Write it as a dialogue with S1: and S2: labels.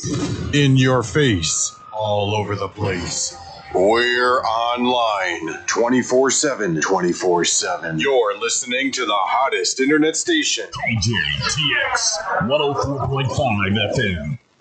S1: In your face, all over the place. We're online 24/7. 24/7. You're listening to the hottest internet station.
S2: DJTX 104.5 FM.